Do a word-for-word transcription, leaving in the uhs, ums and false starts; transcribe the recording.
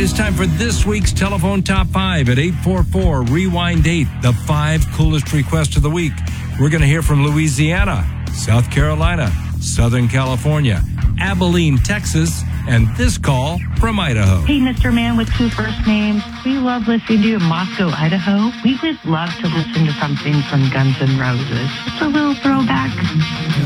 it's time for this week's Telephone Top five at eight four four, rewind eight, the five coolest requests of the week. We're going to hear from Louisiana, South Carolina, Southern California, Abilene, Texas, and this call from Idaho. Hey, Mister Man with two first names. We love listening to you in Moscow, Idaho. We would love to listen to something from Guns N' Roses. Just a little throwback.